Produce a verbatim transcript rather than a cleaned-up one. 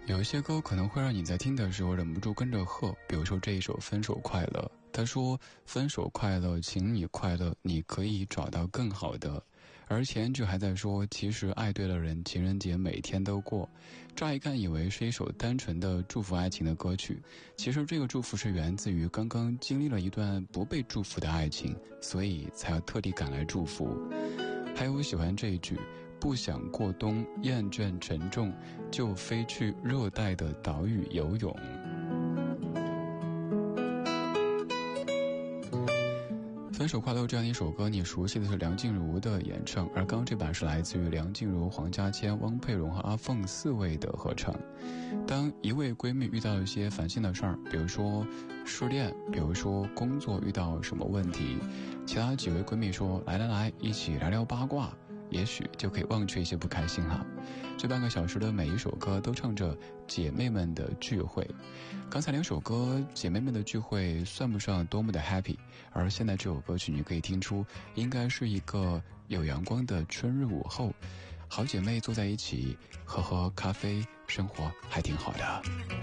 有一些歌可能会让你在听的时候忍不住跟着喝，比如说这一首《分手快乐》，他说分手快乐，请你快乐，你可以找到更好的。而前一句还在说，其实爱对了人，情人节每天都过。乍一看以为是一首单纯的祝福爱情的歌曲，其实这个祝福是源自于刚刚经历了一段不被祝福的爱情，所以才要特地赶来祝福。还有我喜欢这一句，不想过冬，厌倦沉重，就飞去热带的岛屿游泳。分手快乐这样一首歌，你熟悉的是梁静茹的演唱，而刚刚这版是来自于梁静茹、黄家千、汪佩蓉和阿凤四位的合唱。当一位闺蜜遇到一些烦心的事儿，比如说失恋，比如说工作遇到什么问题，其他几位闺蜜说来来来，一起聊聊八卦，也许就可以忘却一些不开心了。这半个小时的每一首歌都唱着姐妹们的聚会。刚才两首歌姐妹们的聚会算不上多么的 happy， 而现在这首歌曲你可以听出应该是一个有阳光的春日午后，好姐妹坐在一起喝喝咖啡，生活还挺好的。